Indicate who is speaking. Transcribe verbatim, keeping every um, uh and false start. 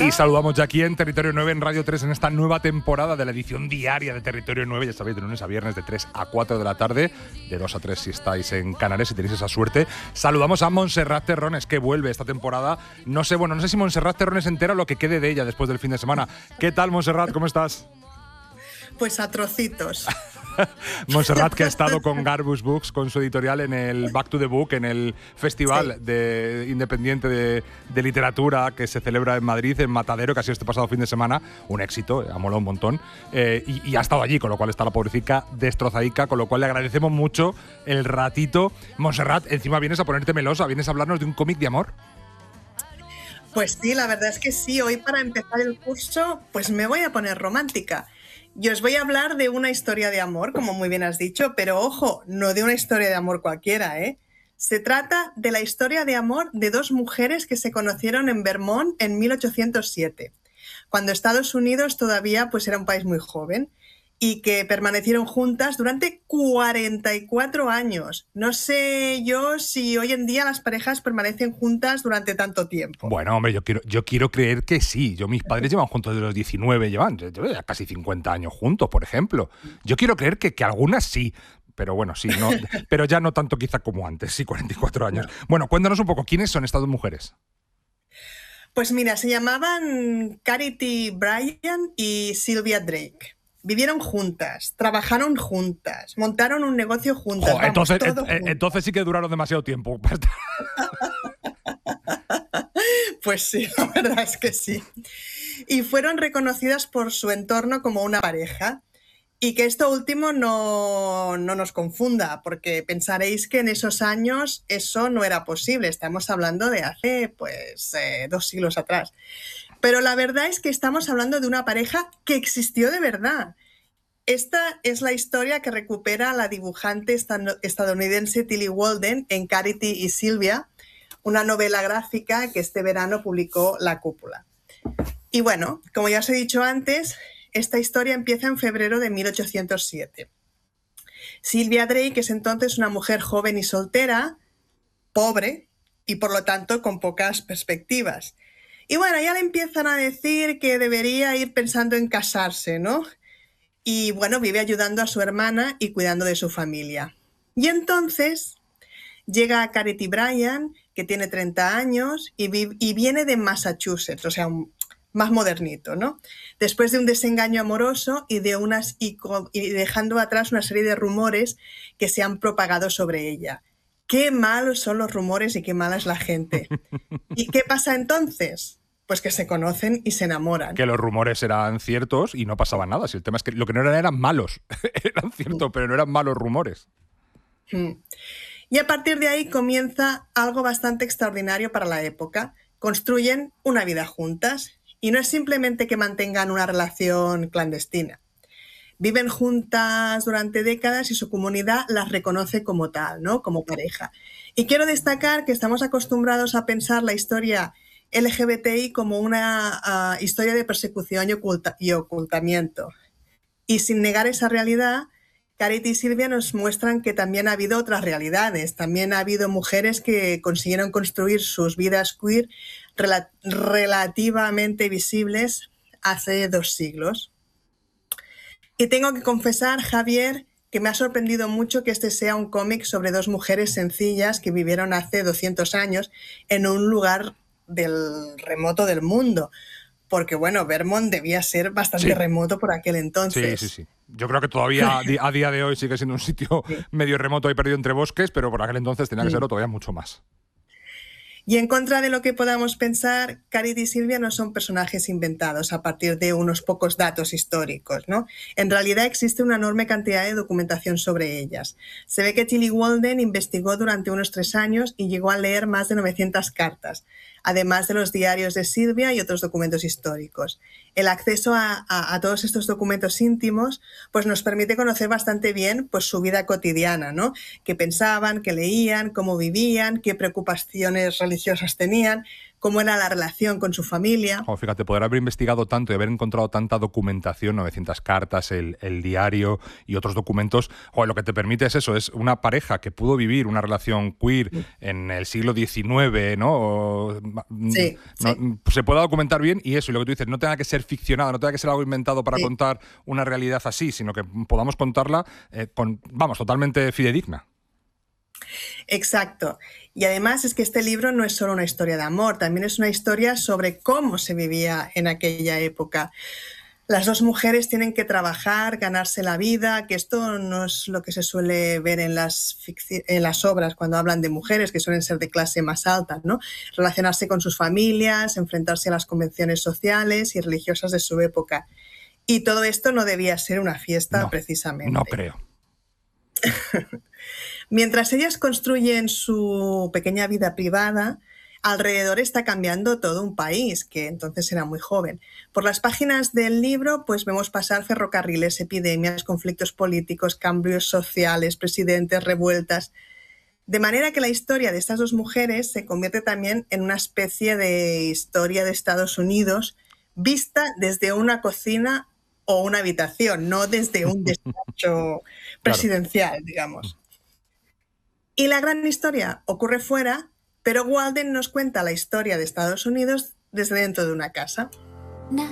Speaker 1: Y saludamos ya aquí en Territorio nueve, en Radio tres, en esta nueva temporada de la edición diaria de Territorio nueve. Ya sabéis, de lunes a viernes de tres a cuatro de la tarde, de dos a tres si estáis en Canarias, si tenéis esa suerte. Saludamos a Montserrat Terrones, que vuelve esta temporada. No sé, bueno, no sé si Montserrat Terrones entera lo que quede de ella después del fin de semana. ¿Qué tal, Montserrat? ¿Cómo estás?
Speaker 2: Pues a trocitos.
Speaker 1: Montserrat, que ha estado con Garbus Books, con su editorial en el Back to the Book, en el Festival sí. de Independiente de, de Literatura que se celebra en Madrid, en Matadero, que ha sido este pasado fin de semana. Un éxito, ha molado un montón. Eh, y, y ha estado allí, con lo cual está la pobrecita destrozadica, con lo cual le agradecemos mucho el ratito. Montserrat, encima vienes a ponerte melosa, vienes a hablarnos de un cómic de amor.
Speaker 2: Pues sí, la verdad es que sí. Hoy, para empezar el curso, pues me voy a poner romántica. Y os voy a hablar de una historia de amor, como muy bien has dicho, pero ojo, no de una historia de amor cualquiera, ¿eh? Se trata de la historia de amor de dos mujeres que se conocieron en Vermont en mil ochocientos siete, cuando Estados Unidos todavía pues, era un país muy joven, y que permanecieron juntas durante cuarenta y cuatro años. No sé yo si hoy en día las parejas permanecen juntas durante tanto tiempo.
Speaker 1: Bueno, hombre, yo quiero, yo quiero creer que sí. Yo, mis padres llevan juntos desde los diecinueve, llevan ya casi cincuenta años juntos, por ejemplo. Yo quiero creer que, que algunas sí. Pero bueno, sí, no, pero ya no tanto quizá como antes, sí, cuarenta y cuatro años. No. Bueno, cuéntanos un poco, ¿quiénes son estas dos mujeres?
Speaker 2: Pues mira, se llamaban Charity Bryan y Sylvia Drake. Vivieron juntas, trabajaron juntas, montaron un negocio juntas.
Speaker 1: Jo,
Speaker 2: vamos,
Speaker 1: entonces,
Speaker 2: todo
Speaker 1: ent-
Speaker 2: juntas.
Speaker 1: entonces sí que duraron demasiado tiempo.
Speaker 2: Pues sí, la verdad es que sí. Y fueron reconocidas por su entorno como una pareja. Y que esto último no, no nos confunda, porque pensaréis que en esos años eso no era posible. Estamos hablando de hace pues eh, dos siglos atrás. Pero la verdad es que estamos hablando de una pareja que existió de verdad. Esta es la historia que recupera la dibujante estadounidense Tillie Walden en Charity y Sylvia, una novela gráfica que este verano publicó La Cúpula. Y bueno, como ya os he dicho antes, esta historia empieza en febrero de mil ochocientos siete. Sylvia Drake es entonces una mujer joven y soltera, pobre y por lo tanto con pocas perspectivas. Y bueno, ya le empiezan a decir que debería ir pensando en casarse, ¿no? Y bueno, vive ayudando a su hermana y cuidando de su familia. Y entonces llega Charity Bryan, que tiene treinta años y, vi- y viene de Massachusetts, o sea, un, más modernito, ¿no? Después de un desengaño amoroso y, de unas, y, co- y dejando atrás una serie de rumores que se han propagado sobre ella. Qué malos son los rumores y qué mala es la gente. ¿Y qué pasa entonces? Pues que se conocen y se enamoran.
Speaker 1: Que los rumores eran ciertos y no pasaba nada. Si el tema es que lo que no eran eran malos. Eran ciertos, pero no eran malos rumores.
Speaker 2: Mm. Y a partir de ahí comienza algo bastante extraordinario para la época. Construyen una vida juntas y no es simplemente que mantengan una relación clandestina. Viven juntas durante décadas y su comunidad las reconoce como tal, ¿no? Como pareja. Y quiero destacar que estamos acostumbrados a pensar la historia L G B T I como una uh, historia de persecución y, oculta- y ocultamiento. Y sin negar esa realidad, Charity y Sylvia nos muestran que también ha habido otras realidades. También ha habido mujeres que consiguieron construir sus vidas queer rela- relativamente visibles hace dos siglos. Y tengo que confesar, Javier, que me ha sorprendido mucho que este sea un cómic sobre dos mujeres sencillas que vivieron hace doscientos años en un lugar del remoto del mundo. Porque, bueno, Vermont debía ser bastante
Speaker 1: Sí.
Speaker 2: remoto por aquel entonces.
Speaker 1: Sí, sí, sí. Yo creo que todavía a di- a día de hoy sigue siendo un sitio
Speaker 2: Sí.
Speaker 1: medio remoto y perdido entre bosques, pero por aquel entonces tenía que
Speaker 2: Sí.
Speaker 1: serlo todavía mucho más.
Speaker 2: Y en contra de lo que podamos pensar, Charity y Sylvia no son personajes inventados a partir de unos pocos datos históricos, ¿no? En realidad existe una enorme cantidad de documentación sobre ellas. Se ve que Tillie Walden investigó durante unos tres años y llegó a leer más de novecientas cartas, además de los diarios de Sylvia y otros documentos históricos. El acceso a, a, a todos estos documentos íntimos pues nos permite conocer bastante bien pues, su vida cotidiana, ¿no? Qué pensaban, qué leían, cómo vivían, qué preocupaciones religiosas tenían, cómo era la relación con su familia.
Speaker 1: Oh, fíjate, poder haber investigado tanto y haber encontrado tanta documentación, novecientas cartas, el, el diario y otros documentos, oh, lo que te permite es eso, es una pareja que pudo vivir una relación queer en el siglo diecinueve, ¿no? O,
Speaker 2: sí,
Speaker 1: no
Speaker 2: sí.
Speaker 1: se pueda documentar bien y eso, y lo que tú dices, no tenga que ser ficcionada, no tenga que ser algo inventado para
Speaker 2: Sí.
Speaker 1: contar una realidad así, sino que podamos contarla eh, con, vamos, totalmente fidedigna.
Speaker 2: Exacto. Y además es que este libro no es solo una historia de amor, también es una historia sobre cómo se vivía en aquella época. Las dos mujeres tienen que trabajar, ganarse la vida, que esto no es lo que se suele ver en las, en las obras cuando hablan de mujeres, que suelen ser de clase más alta, ¿no? Relacionarse con sus familias, enfrentarse a las convenciones sociales y religiosas de su época. Y todo esto no debía ser una fiesta,
Speaker 1: No,
Speaker 2: precisamente.
Speaker 1: no creo.
Speaker 2: Mientras ellas construyen su pequeña vida privada, alrededor está cambiando todo un país, que entonces era muy joven. Por las páginas del libro, pues vemos pasar ferrocarriles, epidemias, conflictos políticos, cambios sociales, presidentes, revueltas. De manera que la historia de estas dos mujeres se convierte también en una especie de historia de Estados Unidos vista desde una cocina o una habitación, no desde un despacho presidencial, claro, digamos. Y la gran historia ocurre fuera, pero Walden nos cuenta la historia de Estados Unidos desde dentro de una casa.